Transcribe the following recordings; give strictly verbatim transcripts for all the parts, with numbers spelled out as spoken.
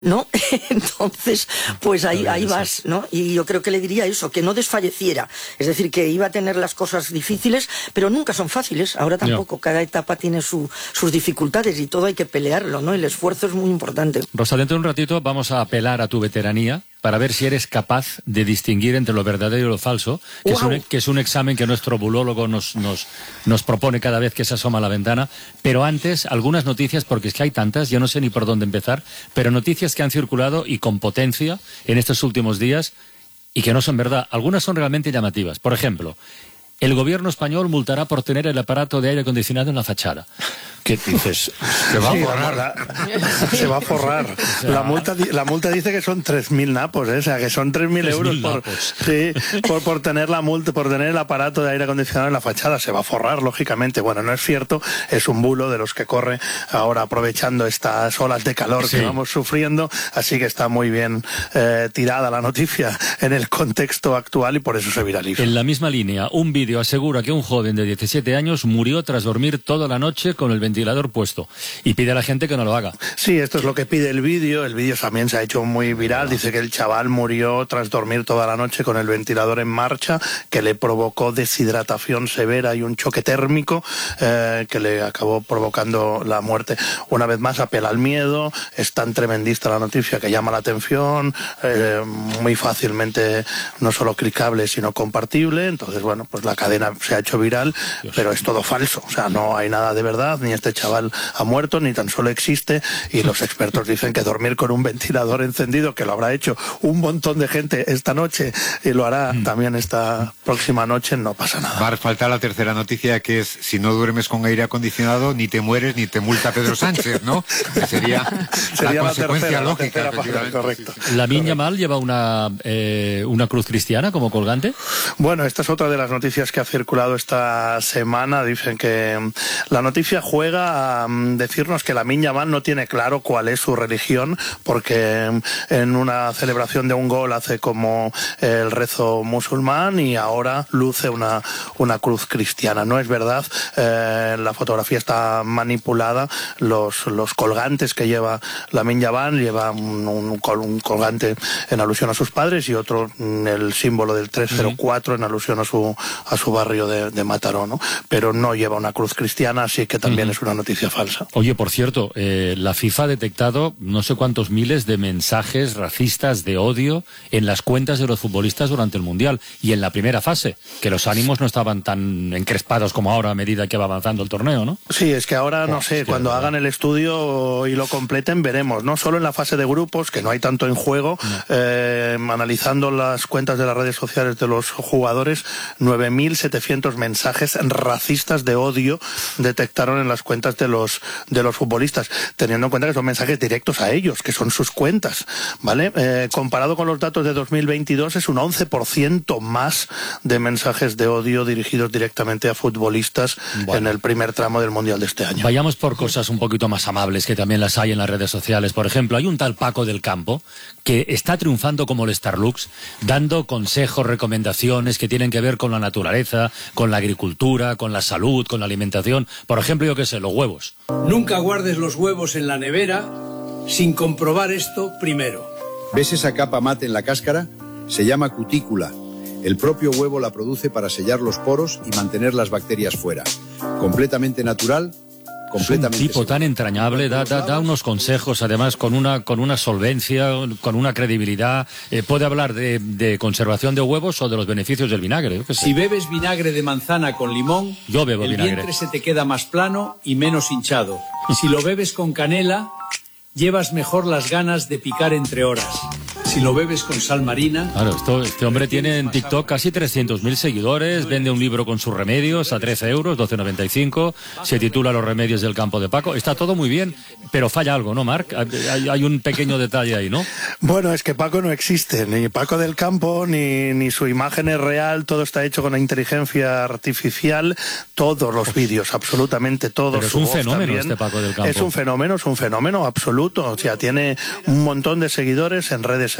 ¿no? Entonces, pues ahí, ahí vas, ¿no? Y yo creo que le diría eso, que no desfalleciera. Es decir, que iba a tener las cosas difíciles, pero nunca son fáciles. Ahora tampoco. No. Cada etapa tiene su, sus dificultades y todo hay que pelearlo, ¿no? El esfuerzo es muy importante. Rosa, dentro de un ratito vamos a apelar a tu veteranía para ver si eres capaz de distinguir entre lo verdadero y lo falso, que, wow. es, un, que es un examen que nuestro bulólogo nos, nos, nos propone cada vez que se asoma a la ventana. Pero antes, algunas noticias, porque es que hay tantas, yo no sé ni por dónde empezar, pero noticias que han circulado y con potencia en estos últimos días y que no son verdad. Algunas son realmente llamativas. Por ejemplo, el gobierno español multará por tener el aparato de aire acondicionado en la fachada. ¿Qué dices? Se va a forrar. Se va a forrar. O sea, la, multa, la multa dice que son tres mil napos, ¿eh? O sea, que son tres mil euros por, sí, por, por tener la multa, por tener el aparato de aire acondicionado en la fachada. Se va a forrar, lógicamente. Bueno, no es cierto, es un bulo de los que corre ahora aprovechando estas olas de calor sí. que vamos sufriendo, así que está muy bien eh, tirada la noticia en el contexto actual y por eso se viraliza. En la misma línea, un vídeo asegura que un joven de diecisiete años murió tras dormir toda la noche con el ventilador puesto y pide a la gente que no lo haga. Sí, esto es lo que pide el vídeo. El vídeo también se ha hecho muy viral. Dice que el chaval murió tras dormir toda la noche con el ventilador en marcha, que le provocó deshidratación severa y un choque térmico eh, que le acabó provocando la muerte. Una vez más apela al miedo. Es tan tremendista la noticia que llama la atención, eh, muy fácilmente no solo clicable sino compartible. Entonces, bueno, pues la cadena se ha hecho viral, Dios. Pero es todo falso. O sea, no hay nada de verdad, ni este chaval ha muerto, ni tan solo existe, y los expertos dicen que dormir con un ventilador encendido, que lo habrá hecho un montón de gente esta noche y lo hará mm. también esta próxima noche, no pasa nada. Va a faltar la tercera noticia, que es: si no duermes con aire acondicionado, ni te mueres ni te multa Pedro Sánchez, ¿no? Que sería, sería la, la consecuencia tercera, lógica. La tercera, correcto. ¿Lamine Yamal lleva una, eh, una cruz cristiana como colgante? Bueno, esta es otra de las noticias que ha circulado esta semana. Dicen que la noticia juega a decirnos que Lamine Yamal no tiene claro cuál es su religión, porque en una celebración de un gol hace como el rezo musulmán y ahora luce una, una cruz cristiana. No es verdad, eh, la fotografía está manipulada. Los, los colgantes que lleva Lamine Yamal, lleva un, un, un colgante en alusión a sus padres y otro, el símbolo del tres cero cuatro, en alusión a su, a su barrio de, de Mataró, ¿no? Pero no lleva una cruz cristiana, así que también uh-huh. es una noticia falsa. Oye, por cierto, eh, la FIFA ha detectado no sé cuántos miles de mensajes racistas de odio en las cuentas de los futbolistas durante el Mundial y en la primera fase, que los ánimos no estaban tan encrespados como ahora a medida que va avanzando el torneo, ¿no? Sí, es que ahora, no oh, sé, cuando verdad. hagan el estudio y lo completen, veremos, no solo en la fase de grupos, que no hay tanto en juego, no. eh, analizando las cuentas de las redes sociales de los jugadores, nueve mil setecientos mensajes racistas de odio detectaron en las cuentas de los de los futbolistas, teniendo en cuenta que son mensajes directos a ellos, que son sus cuentas, ¿vale? Eh, comparado con los datos de dos mil veintidós, es un once por ciento más de mensajes de odio dirigidos directamente a futbolistas bueno. en el primer tramo del Mundial de este año. Vayamos por cosas un poquito más amables, que también las hay en las redes sociales. Por ejemplo, hay un tal Paco del Campo que está triunfando como el Starlux, dando consejos, recomendaciones que tienen que ver con la naturaleza, con la agricultura, con la salud, con la alimentación. Por ejemplo, yo qué sé, los huevos. Nunca guardes los huevos en la nevera sin comprobar esto primero. ¿Ves esa capa mate en la cáscara? Se llama cutícula. El propio huevo la produce para sellar los poros y mantener las bacterias fuera. Completamente natural. Es un tipo tan entrañable, da, da, da unos consejos, además con una, con una solvencia, con una credibilidad. Eh, puede hablar de, de conservación de huevos o de los beneficios del vinagre. Yo qué sé. Si bebes vinagre de manzana con limón, Yo bebo el vinagre. vientre se te queda más plano y menos hinchado. Si lo bebes con canela, llevas mejor las ganas de picar entre horas. Si lo bebes con sal marina... Claro, esto, este hombre tiene en TikTok casi trescientos mil seguidores, vende un libro con sus remedios a trece euros, doce noventa y cinco, se titula Los remedios del campo de Paco. Está todo muy bien, pero falla algo, ¿no, Marc? Hay, hay un pequeño detalle ahí, ¿no? Bueno, es que Paco no existe, ni Paco del Campo, ni, ni su imagen es real, todo está hecho con la inteligencia artificial, todos los vídeos, absolutamente todos. Pero es un fenómeno este Paco del Campo. Es un fenómeno, es un fenómeno absoluto, o sea, tiene un montón de seguidores en redes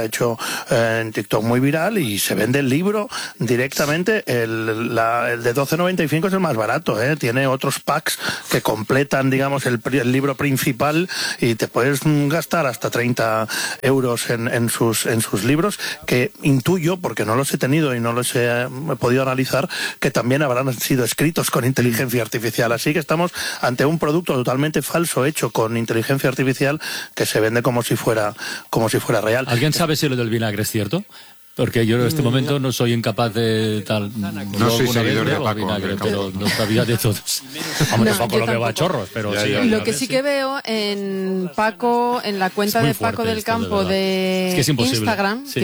se ha hecho eh, en TikTok muy viral y se vende el libro directamente. El, la, el de doce noventa y cinco es el más barato, ¿eh? Tiene otros packs que completan, digamos, el, el libro principal y te puedes gastar hasta treinta euros en, en, sus, en sus libros, que intuyo, porque no los he tenido y no los he, he podido analizar, que también habrán sido escritos con inteligencia artificial. Así que estamos ante un producto totalmente falso hecho con inteligencia artificial que se vende como si fuera, como si fuera real. ¿Alguien sabe si lo del vinagre es cierto? Porque yo en este momento no soy incapaz de tal... No soy seguidor de Paco. Vinagre, pero no sabía de todos. Vamos, No, tampoco yo lo veo a tampoco. chorros, pero Ya, sí. ya, Lo que sí que veo en Paco, en la cuenta Es muy de Paco fuerte del esto, de Campo verdad. de Es que es imposible. Instagram, Sí. que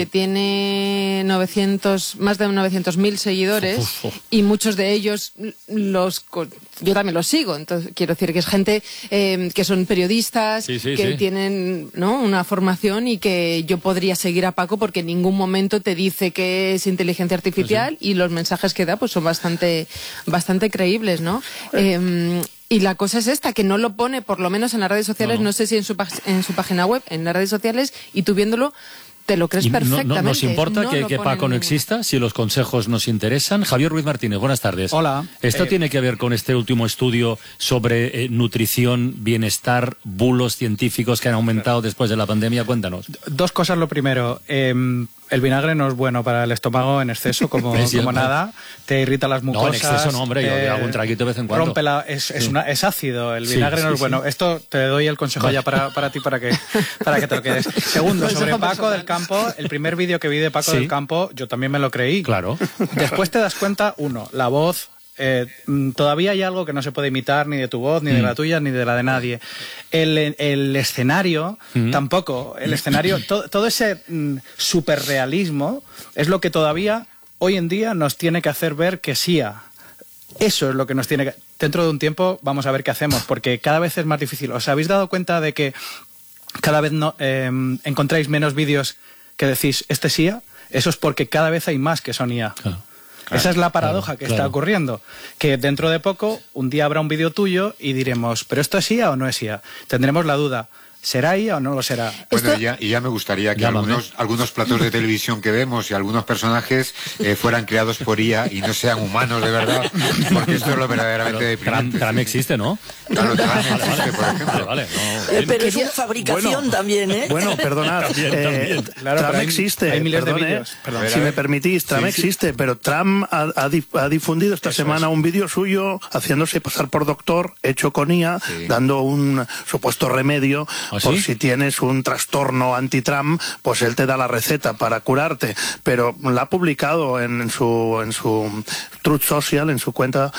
tiene novecientos, más de novecientos mil seguidores, Uf, uf, uf. y muchos de ellos los co- yo también los sigo. Entonces quiero decir que es gente eh, que son periodistas, Sí, sí, que sí. tienen, ¿no?, una formación, y que yo podría seguir a Paco porque en ningún momento te dice que es inteligencia artificial, y los mensajes que da pues son bastante bastante creíbles, ¿no? Eh, y la cosa es esta, que no lo pone, por lo menos en las redes sociales, No, no, no. sé si en su, pag- en su página web, en las redes sociales, y tú viéndolo te lo crees Y no- perfectamente. no, ¿Nos importa No que, lo que pone Paco no en- exista si los consejos nos interesan? Javier Ruiz Martínez, buenas tardes. Hola. ¿Esto Eh, tiene que ver con este último estudio sobre eh, nutrición, bienestar, bulos científicos que han aumentado después de la pandemia? Cuéntanos. Dos cosas. Lo primero, eh, el vinagre no es bueno para el estómago en exceso, como, Es cierto. como nada. Te irrita las No, en mucosas. exceso no, hombre, yo te hago un traguito de vez en cuando. Rompe la, es, es, Sí. una, es ácido, el Sí, vinagre no sí, es bueno. sí. Esto te doy el consejo ya para, para ti, para que, para que te lo quedes. Segundo, sobre Consejo Paco personal. del Campo, el primer vídeo que vi de Paco Sí. del Campo, yo también me lo creí. Claro. Después te das cuenta, uno, la voz. Eh, mm, todavía hay algo que no se puede imitar, ni de tu voz, ni de Mm. la tuya, ni de la de nadie. El, el escenario, Mm. tampoco. El escenario, to- todo ese mm, superrealismo es lo que todavía hoy en día nos tiene que hacer ver que sí. a- Eso es lo que nos tiene que... Dentro de un tiempo vamos a ver qué hacemos, porque cada vez es más difícil. ¿Os habéis dado cuenta de que cada vez no, eh, encontráis menos vídeos que decís, este sí? a? Eso es porque cada vez hay más que son I A. Claro. Esa es la paradoja claro, que claro. está ocurriendo. Que dentro de poco, un día habrá un vídeo tuyo y diremos, ¿pero esto es I A o no es I A? Tendremos la duda. ¿Será I A o no lo será? Bueno, Esto- y ya, y ya me gustaría que Llámame. algunos, algunos platos de televisión que vemos y algunos personajes eh, fueran creados por I A y no sean humanos de verdad, porque esto es lo verdaderamente Tram, deprimente. Tram sí. existe, ¿no? Claro, Tram existe, por ejemplo. Vale, vale. no, Eh, bien. pero es una fabricación Bueno. también, ¿eh? Bueno, perdonad. También, eh, también. Claro, Tram pero hay- existe. hay miles de perdón, vídeos. eh. Perdón. A ver, a Si me ver. permitís, Tram Sí, sí. existe, pero Tram ha, ha dif- ha difundido esta Eso semana es. un vídeo suyo haciéndose pasar por doctor, hecho con I A, Sí. dando un supuesto remedio ¿Ah, por sí? si tienes un trastorno anti-Tram, pues él te da la receta para curarte. Pero la ha publicado en, en su en su Truth Social, en su cuenta,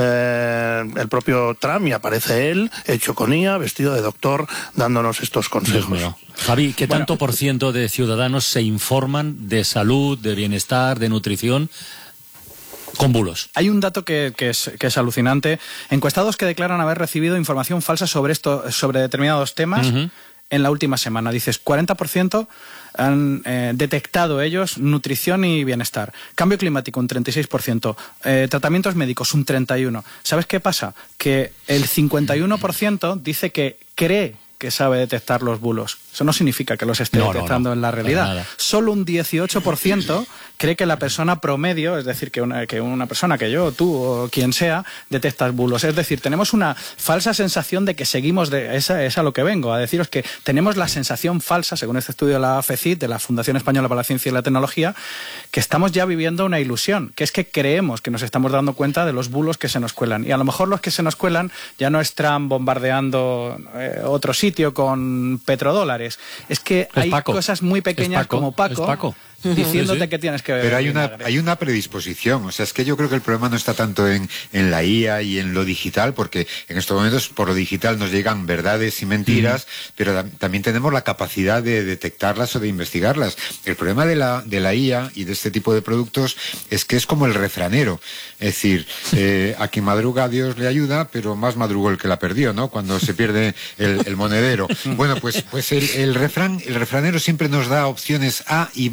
eh, el propio Tram, y aparece él, hecho con I A, vestido de doctor, dándonos estos Dios consejos. mío. Javi, ¿qué tanto por ciento de ciudadanos se informan de salud, de bienestar, de nutrición con bulos? Hay un dato que, que es, que es alucinante. Encuestados que declaran haber recibido información falsa sobre esto, sobre determinados temas Ujú. en la última semana. Dices, cuarenta por ciento han eh, detectado ellos nutrición y bienestar. Cambio climático, un treinta y seis por ciento. Eh, tratamientos médicos, un treinta y uno por ciento. ¿Sabes qué pasa? Que el cincuenta y uno por ciento dice que cree que sabe detectar los bulos. Eso no significa que los esté No, no, detectando no, en la para realidad. nada. Solo un dieciocho por ciento cree que la persona promedio, es decir, que una, que una persona, que yo, tú o quien sea, detecta bulos. Es decir, tenemos una falsa sensación de que seguimos, de esa es a lo que vengo, a deciros que tenemos la sensación falsa, según este estudio de la FECIT, de la Fundación Española para la Ciencia y la Tecnología, que estamos ya viviendo una ilusión, que es que creemos que nos estamos dando cuenta de los bulos que se nos cuelan. Y a lo mejor los que se nos cuelan ya no es Trump bombardeando eh, otro sitio con petrodólares. Es que Es hay Paco. cosas muy pequeñas Es Paco. como Paco, Es Paco. diciéndote Sí, sí. que tienes que beber Pero hay una, vinagre. hay una predisposición. O sea, es que yo creo que el problema no está tanto en, en la I A y en lo digital, porque en estos momentos por lo digital nos llegan verdades y mentiras, pero tam- también tenemos la capacidad de detectarlas o de investigarlas. El problema de la, de la I A y de este tipo de productos es que es como el refranero. Es decir, eh, a quien madruga Dios le ayuda, pero más madrugó el que la perdió, ¿no? Cuando se pierde el, el monedero. Bueno, pues, pues el, el refrán, el refranero siempre nos da opciones A y B absolutamente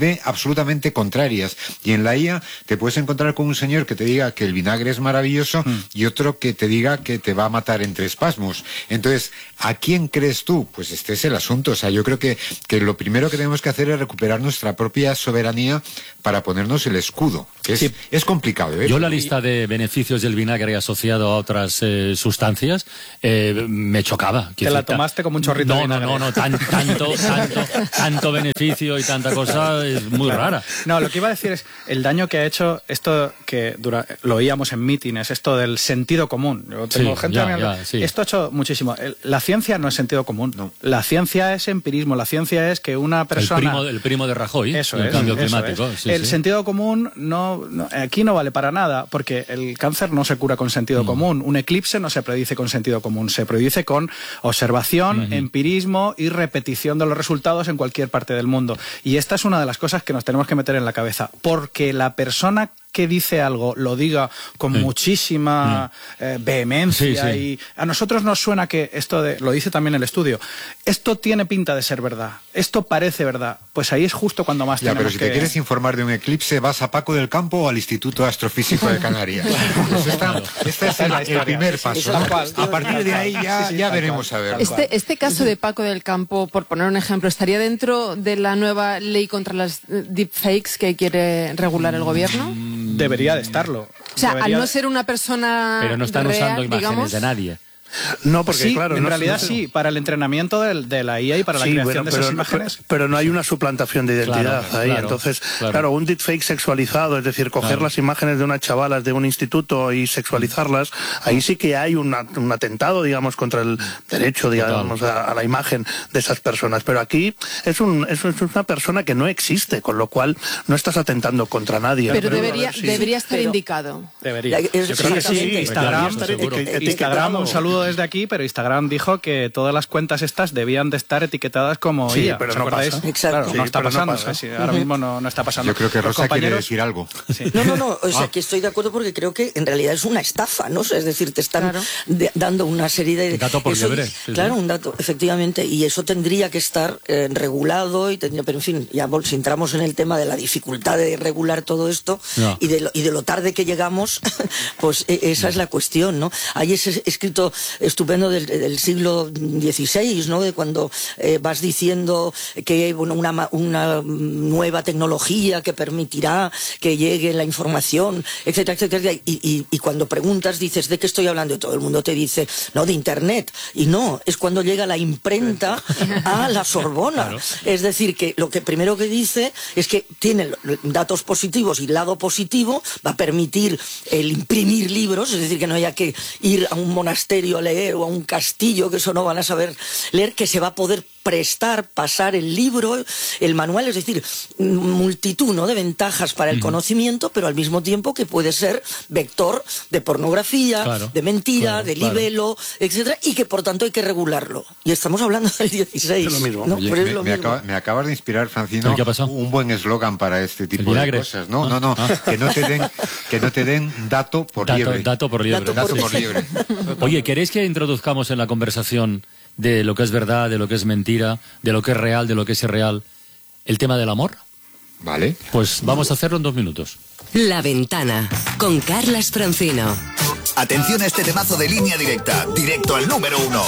absolutamente contrarias. Y en la I A te puedes encontrar con un señor que te diga que el vinagre es maravilloso mm. y otro que te diga que te va a matar entre espasmos. Entonces, ¿a quién crees tú? Pues este es el asunto. O sea, yo creo que, que lo primero que tenemos que hacer es recuperar nuestra propia soberanía para ponernos el escudo. Es, sí. es complicado, ¿eh? Yo la lista de beneficios del vinagre asociado a otras eh, sustancias eh, me chocaba. Te la tomaste como un chorrito no, de vinagre. No, no, no, tan, tanto, tanto, tanto beneficio y tanta cosa es muy rara. No, lo que iba a decir es el daño que ha hecho esto que dura, lo oíamos en mítines, esto del sentido común. Yo tengo sí, gente ya, a mi ya, sí. Esto ha hecho muchísimo. La ciencia no es sentido común. No. La ciencia es empirismo. La ciencia es que una persona... El primo, el primo de Rajoy, eso el es, cambio eso climático. Es. Sí, el sí. sentido común no, no, aquí no vale para nada, porque el cáncer no se cura con sentido mm. común. Un eclipse no se predice con sentido común, se predice con observación, mm-hmm. empirismo y repetición de los resultados en cualquier parte del mundo. Y esta es una de las cosas que nos tenemos que meter en la cabeza, porque la persona que dice algo lo diga con sí. muchísima sí. Eh, vehemencia sí, sí. y a nosotros nos suena que esto de, lo dice también el estudio, esto tiene pinta de ser verdad, esto parece verdad, pues ahí es justo cuando más ya, tenemos pero si que... te quieres informar de un eclipse, vas a Paco del Campo o al Instituto Astrofísico de Canarias. Pues esta, este es el, el primer paso, ¿no? Cual, a partir de ahí ya, ya veremos a ver. Este, este caso de Paco del Campo, por poner un ejemplo, ¿estaría dentro de la nueva ley contra las deepfakes que quiere regular el gobierno? Debería de estarlo. O sea, Debería... al no ser una persona Pero no están real, usando imágenes digamos, de nadie. No, porque sí, claro, en no, realidad no, sí, para el entrenamiento del, de la I A y para la sí, creación pero, de esas pero, imágenes. Pero, pero no hay una suplantación de identidad claro, ahí. Claro, Entonces, claro. claro, un deepfake sexualizado, es decir, coger claro. las imágenes de unas chavalas de un instituto y sexualizarlas, ahí sí que hay una, un atentado, digamos, contra el derecho, digamos, a, a la imagen de esas personas. Pero aquí es, un, es una persona que no existe, con lo cual no estás atentando contra nadie. Pero, pero debería, ver, sí. debería estar pero, indicado. Debería. Yo creo que sí. Instagram, Instagram, un saludo desde aquí, pero Instagram dijo que todas las cuentas estas debían de estar etiquetadas como sí, I A. pero no pasa. Claro, sí, no está pasando. No pasa. Sí, ahora uh-huh. mismo no, no está pasando. Yo creo que Los Rosa compañeros... quiere decir algo. Sí. No, no, no. O sea, ah. que estoy de acuerdo porque creo que en realidad es una estafa, ¿no? O sea, es decir, te están claro. de, dando una serie de... Un dato por eso, liebre. Sí, claro, sí. un dato, efectivamente. Y eso tendría que estar eh, regulado y tendría... Pero, en fin, ya si entramos en el tema de la dificultad de regular todo esto no. y, de lo, y de lo tarde que llegamos, pues eh, esa no. es la cuestión, ¿no? Hay ese escrito estupendo del, del siglo dieciséis, ¿no? De cuando eh, vas diciendo que bueno, una, una nueva tecnología que permitirá que llegue la información, etcétera, etcétera. Y, y, y cuando preguntas dices, ¿de qué estoy hablando? Y todo el mundo te dice, no, de Internet. Y no, es cuando llega la imprenta a la Sorbona. Claro. Es decir, que lo que primero que dice es que tiene datos positivos y lado positivo, va a permitir el imprimir libros, es decir, que no haya que ir a un monasterio a leer o a un castillo, que eso no van a saber leer, que se va a poder prestar, pasar el libro, el manual, es decir, multitud, ¿no?, de ventajas para el uh-huh. conocimiento, pero al mismo tiempo que puede ser vector de pornografía, claro, de mentira, claro, de libelo, claro. etcétera, y que por tanto hay que regularlo. Y estamos hablando del dieciséis. Es lo mismo. ¿No? Oye, pero me, es lo me, mismo. Acaba, me acabas de inspirar, Francino, ¿Qué pasó? un buen eslogan para este tipo de cosas. No, no, no, ah. que no te den, que no te den dato por dato, liebre. Dato por liebre. Dato por, por liebre. Oye, ¿queréis que introduzcamos en la conversación de lo que es verdad, de lo que es mentira, de lo que es real, de lo que es irreal, el tema del amor? Vale. Pues vamos a hacerlo en dos minutos. La Ventana, con Carlas Francino. Atención a este temazo de Línea Directa, directo al número uno.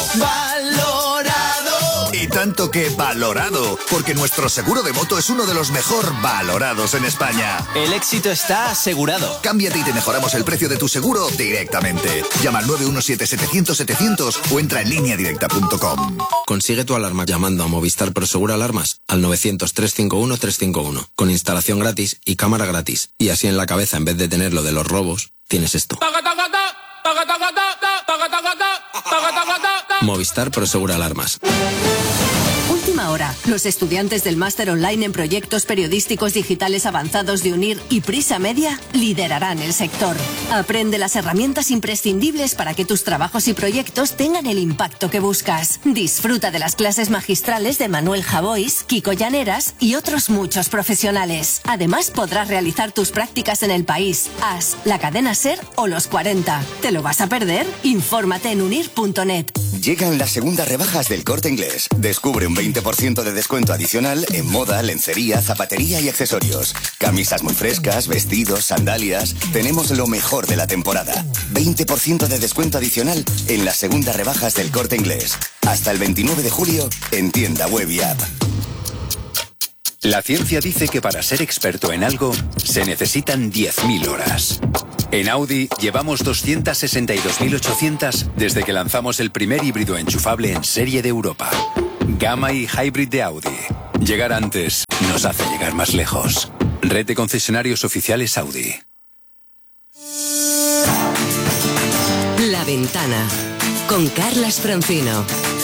¡Valorado! Y tanto que valorado, porque nuestro seguro de moto es uno de los mejor valorados en España. El éxito está asegurado. Cámbiate y te mejoramos el precio de tu seguro directamente. Llama al nueve uno siete, setecientos, setecientos o entra en línea directa punto com. Consigue tu alarma llamando a Movistar Prosegur Alarmas al novecientos, trescientos cincuenta y uno, trescientos cincuenta y uno, con instalación gratis y cámara gratis. Y así en la cabeza, en vez de tener lo de los robos, tienes esto. Movistar Prosegur Alarmas. Última hora. Los estudiantes del máster online en proyectos periodísticos digitales avanzados de UNIR y Prisa Media liderarán el sector. Aprende las herramientas imprescindibles para que tus trabajos y proyectos tengan el impacto que buscas. Disfruta de las clases magistrales de Manuel Javois, Kiko Llaneras y otros muchos profesionales. Además, podrás realizar tus prácticas en el país, A S, la cadena SER o los cuarenta. ¿Te lo vas a perder? Infórmate en unir punto net. Llegan las segundas rebajas del Corte Inglés. Descubre un veinte por ciento de descuento adicional en moda, lencería, zapatería y accesorios. Camisas muy frescas, vestidos, sandalias. Tenemos lo mejor de la temporada. veinte por ciento de descuento adicional en las segundas rebajas del Corte Inglés. Hasta el veintinueve de julio en tienda web y app. La ciencia dice que para ser experto en algo se necesitan diez mil horas. En Audi llevamos doscientas sesenta y dos mil ochocientas desde que lanzamos el primer híbrido enchufable en serie de Europa. Gamma y Hybrid de Audi. Llegar antes nos hace llegar más lejos. Red de concesionarios oficiales Audi. La Ventana con Carlas Francino.